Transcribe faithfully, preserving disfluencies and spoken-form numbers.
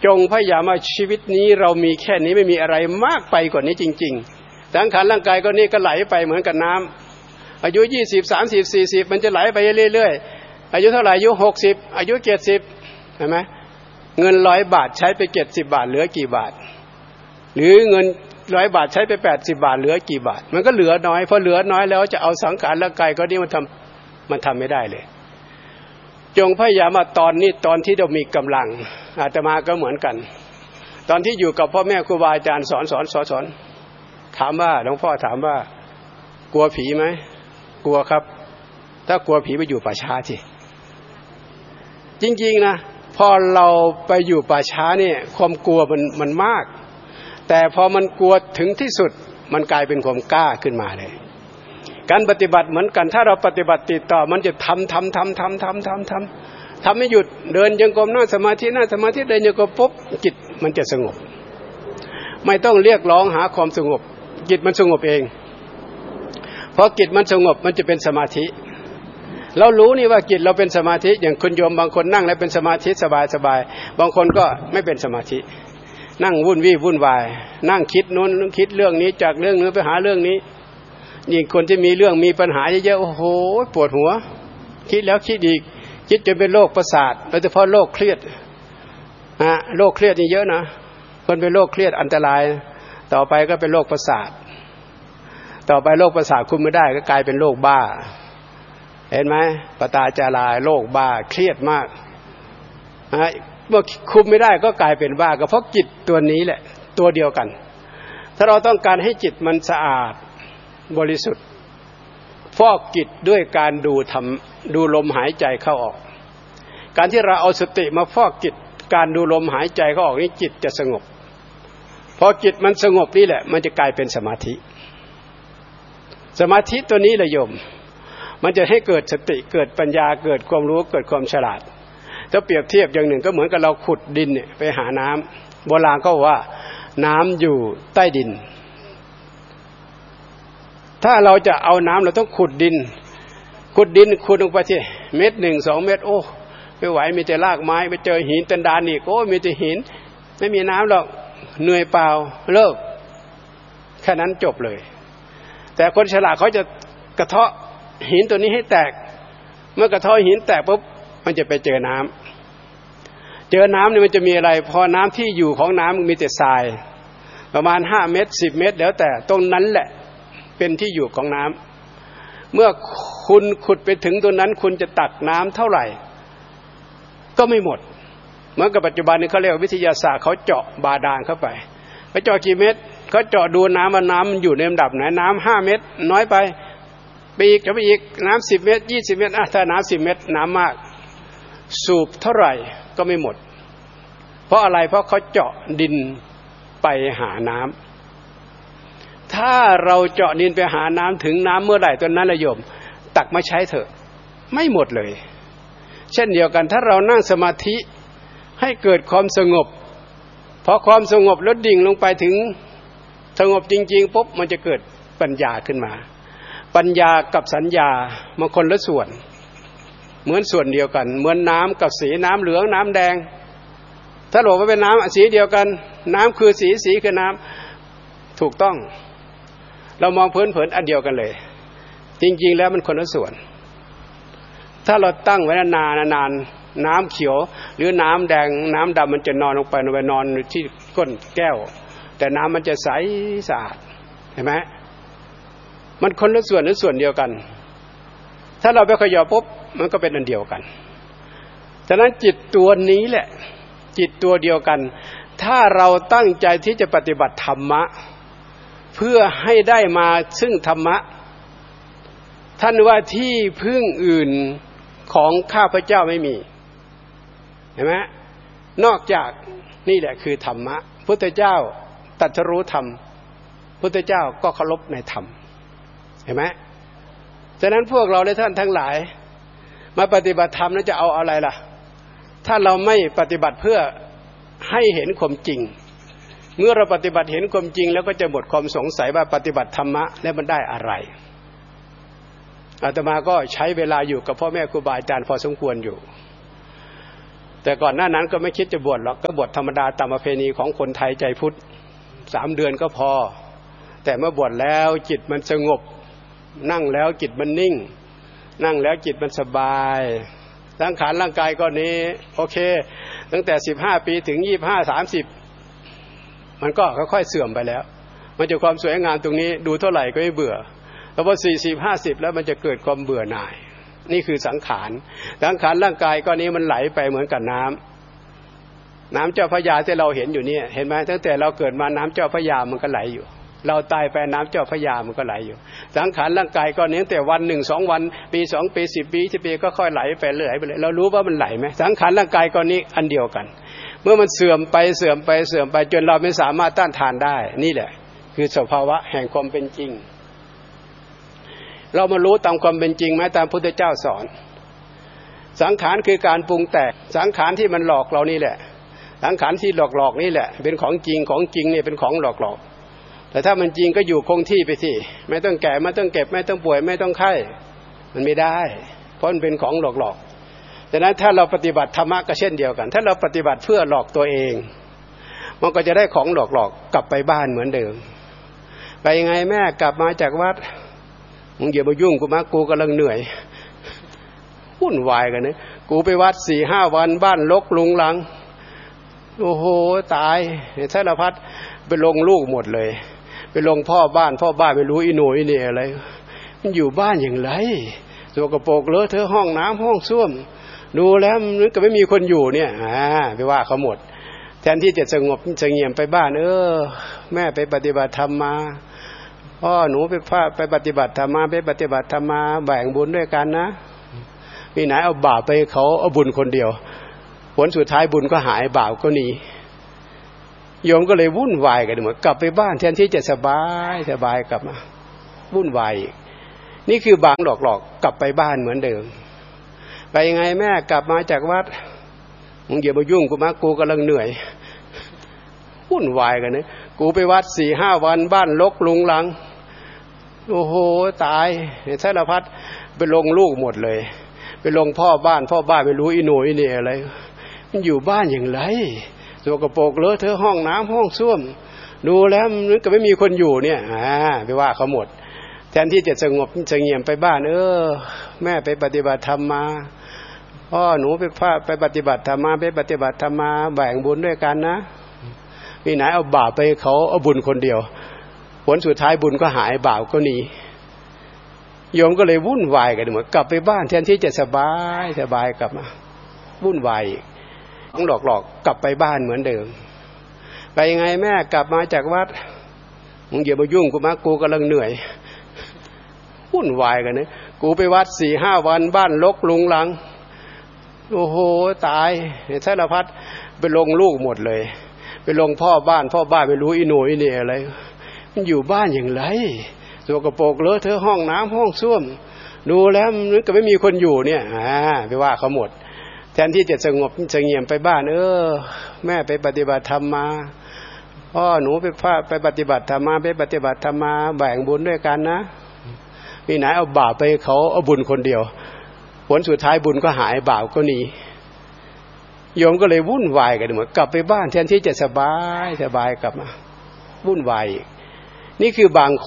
จงพยายามว่าชีวิตนี้เรามีแค่นี้ไม่มีอะไรมากไปกว่านี้จริงๆสังขารร่างกายก็นี่ก็ไหลไปเหมือนกับน้ำอายุยี่สิบ สามสิบ สี่สิบมันจะไหลไปเรื่อยๆอายุเท่าไหร่อายุหกสิบอายุเจ็ดสิบเห็นไหมเงินร้อยบาทใช้ไปเจ็ดสิบบาทเหลือกี่บาทหรือเงินร้อยบาทใช้ไปแปดสิบบาทเหลือกี่บาทมันก็เหลือน้อยพอเหลือน้อยแล้วจะเอาสังขารร่างกายก็นี่มันทำมันทำไม่ได้เลยจงพยายามมาตอนนี้ตอนที่เรามีกำลังอาตมาก็เหมือนกันตอนที่อยู่กับพ่อแม่ครูบาอาจารย์สอนสอนสอนสอนถามว่าหลวงพ่อถามว่ากลัวผีไหมกลัวครับถ้ากลัวผีไปอยู่ป่าช้าสิจริงๆนะพอเราไปอยู่ป่าช้าเนี่ยความกลัวมันมันมากแต่พอมันกลัวถึงที่สุดมันกลายเป็นความกล้าขึ้นมาเลยการปฏิบัติเหมือนกันถ้าเราปฏิบัติติดต่อมันจะทำทำทำทำทำทำทำทำไม่หยุดเดินจงกรมนั่งสมาธินั่งสมาธิเดินจงกรมปุ๊บจิตมันจะสงบไม่ต้องเรียกร้องหาความสงบจิตมันสงบเองเพราะจิตมันสงบมันจะเป็นสมาธิเรารู้นี่ว่าจิตเราเป็นสมาธิอย่างคุณโยมบางคนนั่งแล้วเป็นสมาธิสบายสบายบางคนก็ไม่เป็นสมาธินั่งวุ่นวี่วุ่นวายนั่งคิดโน้นคิดเรื่องนี้จากเรื่องนู้นไปหาเรื่องนี้ยิ่งคนที่มีเรื่องมีปัญหาเยอะๆโอ้โหปวดหัวคิดแล้วคิดอีกคิดจนเป็นโรคประสาทโดยเฉพาะโรคเครียดฮะโรคเครียดนี่เยอะนะคนเป็นโรคเครียดอันตรายต่อไปก็เป็นโรคประสาทต่อไปโรคประสาทคุมไม่ได้ก็กลายเป็นโรคบ้าเห็นไหมปตาจาราโรคบ้าเครียดมากฮะเมื่อคุมไม่ได้ก็กลายเป็นบ้าก็เพราะจิตตัวนี้แหละตัวเดียวกันถ้าเราต้องการให้จิตมันสะอาดบริสุทธิ์ฟอกจิตด้วยการดูทำดูลมหายใจเข้าออกการที่เราเอาสติมาฟอกจิตการดูลมหายใจเข้าออกนี่จิตจะสงบพอจิตมันสงบนี่แหละมันจะกลายเป็นสมาธิสมาธิตัวนี้แหละโยมมันจะให้เกิดสติเกิดปัญญาเกิดความรู้เกิดความฉลาดถ้าเปรียบเทียบอย่างหนึ่งก็เหมือนกับเราขุดดินเนี่ยไปหาน้ำโบราณก็ว่าน้ำอยู่ใต้ดินถ้าเราจะเอาน้ำเราต้องขุดดินขุดดินขุดลงไปที่เม็ดหนึ่งสองเม็ดโอ้ไม่ไหวมีแต่รากไม้ไปเจอหินตันดานอีกโอ้มีแต่หินไม่มีน้ำหรอกเหนื่อยเปล่าเลิกแค่นั้นจบเลยแต่คนฉลาดเขาจะกระเทาะหินตัวนี้ให้แตกเมื่อกระเทาะหินแตกปุ๊บมันจะไปเจอน้ำเจอน้ำเนี่ยมันจะมีอะไรพอน้ำที่อยู่ของน้ำมันมีแต่ทรายประมาณห้าเมตรสิบเมตรแล้วแต่ตรงนั้นแหละเป็นที่อยู่ของน้ำเมื่อคุณขุดไปถึงตรงนั้นคุณจะตักน้ำเท่าไหร่ก็ไม่หมดเหมือนกับปัจจุบันนี้เขาเรียกวิทยาศาสตร์เขาเจาะบาดาลเข้าไปไปเจาะกี่เมตรเขาเจาะดูน้ำว่าน้ำมันอยู่ในลำดับไหนน้ำห้าเมตรน้อยไปไปอีกจะไปอีกน้ำสิบเมตรยี่สิบเมตรอ่ะถ้าน้ำสิบเมตรน้ำมากสูบเท่าไหร่ก็ไม่หมดเพราะอะไรเพราะเขาเจาะดินไปหาน้ำถ้าเราเจาะดินไปหาน้ำถึงน้ำเมื่อไหร่ตอนนั้นละโยมตักมาใช้เถอะไม่หมดเลยเช่นเดียวกันถ้าเรานั่งสมาธิให้เกิดความสงบพอความสงบลดดิ่งลงไปถึงสงบจริงๆปุ๊บมันจะเกิดปัญญาขึ้นมาปัญญากับสัญญามันคนละส่วนเหมือนส่วนเดียวกันเหมือนน้ำกับสีน้ำเหลืองน้ำแดงถ้าบอกว่าเป็นน้ำสีเดียวกันน้ำคือสีสีคือน้ำถูกต้องเรามองเผินๆอันเดียวกันเลยจริงๆแล้วมันคนละส่วนถ้าเราตั้งไว้นานๆนานน้ำเขียวหรือน้ำแดงน้ำดำมันจะนอนลงไปไปนอนที่ก้นแก้วแต่น้ำมันจะใสสะอาดเห็นไหมมันคนละส่วนหรือส่วนเดียวกันถ้าเราไปขยับปุ๊บมันก็เป็นอันเดียวกันฉะนั้นจิตตัวนี้แหละจิตตัวเดียวกันถ้าเราตั้งใจที่จะปฏิบัติธรรมะเพื่อให้ได้มาซึ่งธรรมะท่านว่าที่พึ่งอื่นของข้าพเจ้าไม่มีเห็นไหมนอกจากนี่แหละคือธรรมะพุทธเจ้าตรัสรู้ธรรมพุทธเจ้าก็เคารพในธรรมเห็นไหมฉะนั้นพวกเราและท่านทั้งหลายมาปฏิบัติธรรมแล้วจะเอาอะไรล่ะถ้าเราไม่ปฏิบัติเพื่อให้เห็นความจริงเมื่อเราปฏิบัติเห็นความจริงแล้วก็จะหมดความสงสัยว่าปฏิบัติธรรมะแล้วมันได้อะไรอาตมาก็ใช้เวลาอยู่กับพ่อแม่ครูบาอาจารย์พอสมควรอยู่แต่ก่อนหน้านั้นก็ไม่คิดจะบวชหรอกก็บวชธรรมดาตามประเพณีของคนไทยใจพุทธสามเดือนก็พอแต่เมื่อบวชแล้วจิตมันสงบนั่งแล้วจิตมันนิ่งนั่งแล้วจิตมันสบายสังขารร่างกายก็นี้โอเคตั้งแต่สิบห้าปีถึงยี่สิบห้า สามสิบมันก็ค่อยๆเสื่อมไปแล้วมันจะความสวยงามตรงนี้ดูเท่าไหร่ก็ไม่เบื่อแต่พอสี่สิบ ห้าสิบแล้วมันจะเกิดความเบื่อหน่ายนี่คือสังขารสังขารร่างกายก็นี้มันไหลไปเหมือนกับน้ำน้ำเจ้าพระยาที่เราเห็นอยู่เนี่ยเห็นไหมตั้งแต่เราเกิดมาน้ำเจ้าพระยามันก็ไหลอยู่เราตายไปน้ำเจ้าพระยามันก็ไหลอยู่สังขารร่างกายก็นี้ตั้งแต่วันหนึ่งสองวันปีสองปีสิบปีสิบปีก็ค่อยไหลไปเรื่อยไปเลยเรารู้ว่ามันไหลไหมสังขารร่างกายก็นี้อันเดียวกันเมื่อมันเสื่อมไปเสื่อมไปเสื่อมไปจนเราไม่สามารถต้านทานได้นี่แหละคือสภาวะแห่งความเป็นจริงเรามารู้ตามความเป็นจริงไหมตามพุทธเจ้าสอนสังขารคือการปรุงแต่งสังขารที่มันหลอกเรานี่แหละสังขารที่หลอกๆนี่แหละเป็นของจริงของจริงเนี่ยเป็นของหลอกๆแต่ถ้ามันจริงก็อยู่คงที่ไปสิไม่ต้องแก่ไม่ต้องเก็บไม่ต้องป่วยไม่ต้องไข้มันไม่ได้เพราะมันเป็นของหลอกๆดังนั้นถ้าเราปฏิบัติธรรมะก็เช่นเดียวกันถ้าเราปฏิบัติเพื่อหลอกตัวเองมันก็จะได้ของหลอกๆกลับไปบ้านเหมือนเดิมไปยังไงแม่กลับมาจากวัดมึงอย่ามายุ่งกูมากูกำลังเหนื่อยวุ่นวายกันนะกูไปวัดสี่ห้าวันบ้านรกลุงลังโอ้โหตายสารพัดไปลงลูกหมดเลยไปลงพ่อบ้านพ่อบ้านไม่รู้อีโหน่อีเหน่อะไรมันอยู่บ้านอย่างไรสกปรกเลอะเทอะห้องน้ำห้องส้วมดูแล้วมันก็ไม่มีคนอยู่เนี่ยอ่าไปว่าเขาหมดแทนที่จะสงบสงเงียมไปบ้านเออแม่ไปปฏิบัติธรรมมาพ่อหนูไปพาไปปฏิบัติธรรมมาไปปฏิบัติธรรมมาแบ่งบุญด้วยกันนะมีไหนเอาบาปไปเขาเอาบุญคนเดียวผลสุดท้ายบุญก็หายบาปก็หนีโยมก็เลยวุ่นวายกันหมดกลับไปบ้านแทนที่จะสบายสบายกลับมาวุ่นวายนี่คือบางหลอกๆกลับไปบ้านเหมือนเดิมไปยังไงแม่กลับมาจากวัดมึงอย่ามายุ่งกูมากูกำลังเหนื่อยวุ่นวายกันนะกูไปวัดสี่ห้าวันบ้านรกลุงลังโอ้โหตายสารพัดไปลงลูกหมดเลยไปลงพ่อบ้านพ่อบ้านไม่รู้อีโหน่อีเหน่อะไรมันอยู่บ้านอย่างไรสกปรกเลอะเทอะห้องน้ำห้องส้วมดูแล้วมันก็ไม่มีคนอยู่เนี่ยอ่าไปว่าเขาหมดแทนที่จะสงบสงเงียมไปบ้านเออแม่ไปปฏิบัติธรรมมาพ่อหนูไปพาไปปฏิบัติธรรมมาไปปฏิบัติธรรมมาแบ่งบุญด้วยกันนะมีไหนเอาบาปไปเขาเอาบุญคนเดียวผลสุดท้ายบุญก็หายบาปก็หนีโยมก็เลยวุ่นวายกันหมดกลับไปบ้านแทนที่จะสบายสบายกลับมาวุ่นวายต้องหลอกๆกลับไปบ้านเหมือนเดิมไปยังไงแม่กลับมาจากวัดมึงอย่ามายุ่งกูมากูกำลังเหนื่อยวุ่นวายกันนะกูไปวัดสี่ห้าวันบ้านรกลุงลังโอ้โหตายสารพัดไปลงลูกหมดเลยไปลงพ่อบ้านพ่อบ้านไม่รู้อีโหน่อีเหน่อะไรมันอยู่บ้านอย่างไรสกปรกเลอะเทอะห้องน้ำห้องส้วมดูแล้วมันก็ไม่มีคนอยู่เนี่ยอ่าไปว่าเขาหมดแทนที่จะสงบสงเงียมไปบ้านเออแม่ไปปฏิบัติธรรมมาพ่อหนูไปพาไปปฏิบัติธรรมมาไปปฏิบัติธรรมมาแบ่งบุญด้วยกันนะมีไหนเอาบาปไปเขาเอาบุญคนเดียวผลสุดท้ายบุญก็หายบาปก็หนีโยมก็เลยวุ่นวายกันหมดกลับไปบ้านแทนที่จะสบายสบายกลับมาวุ่นวายนี่คือบาง